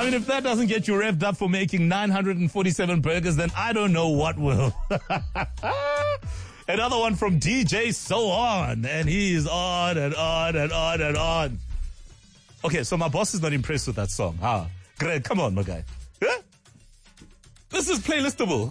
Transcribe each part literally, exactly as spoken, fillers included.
mean, if that doesn't get you revved up for making nine hundred forty-seven burgers, then I don't know what will. Another one from D J So On, and he's on and on and on and on. Okay, so my boss is not impressed with that song. Ah, Greg, come on, my guy. Yeah? This is playlistable.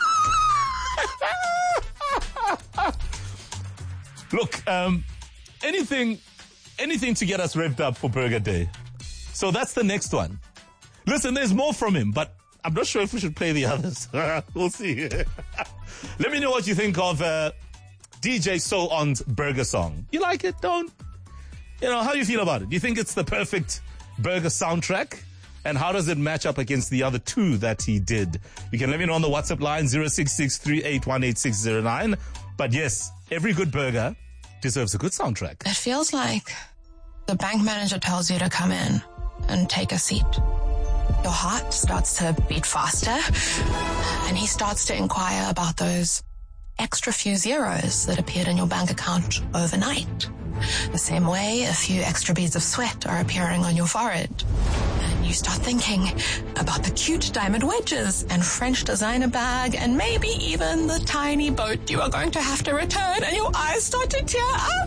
Look, um, anything, anything to get us revved up for Burger Day. So that's the next one. Listen, there's more from him, but I'm not sure if we should play the others. We'll see. Let me know what you think of uh, D J So On's burger song. You like it? Don't? You know, how do you feel about it? Do you think it's the perfect burger soundtrack? And how does it match up against the other two that he did? You can let me know on the WhatsApp line, zero six six three eight one eight six zero nine. But yes, every good burger deserves a good soundtrack. It feels like the bank manager tells you to come in and take a seat. Your heart starts to beat faster, and he starts to inquire about those extra few zeros that appeared in your bank account overnight. The same way a few extra beads of sweat are appearing on your forehead. And you start thinking about the cute diamond wedges and French designer bag and maybe even the tiny boat you are going to have to return, and your eyes start to tear up.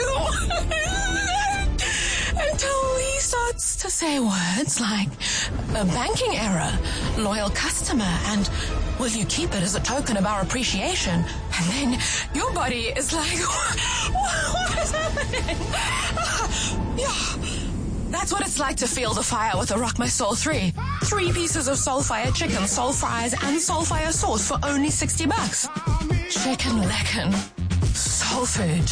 Until he starts to say words like a banking error, loyal customer, and will you keep it as a token of our appreciation? And then your body is like, what is happening? Yeah. That's what it's like to feel the fire with a Rock My Soul three. Three pieces of Soulfire chicken, soul fries, and Soulfire sauce for only sixty bucks. Chicken lickin'. Soul food.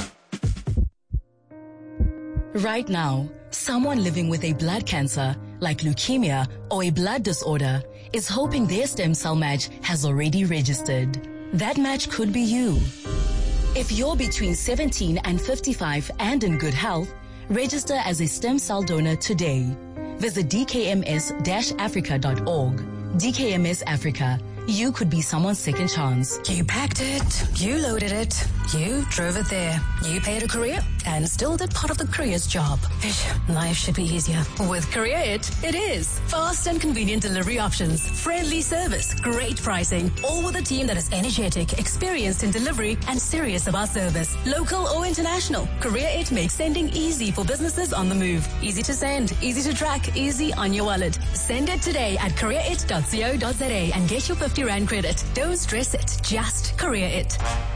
Right now, someone living with a blood cancer, like leukemia or a blood disorder, is hoping their stem cell match has already registered. That match could be you. If you're between seventeen and fifty-five and in good health, register as a stem cell donor today. Visit d k m s dash africa dot org. D K M S Africa. You could be someone's second chance. You packed it, you loaded it, you drove it there. You paid a courier and still did part of the courier's job. Life should be easier. With Courier It, it is. Fast and convenient delivery options, friendly service, great pricing, all with a team that is energetic, experienced in delivery, and serious about service. Local or international, Courier It makes sending easy for businesses on the move. Easy to send, easy to track, easy on your wallet. Send it today at courier it dot co dot za and get your fifty rand credit. Don't stress it, just Courier It.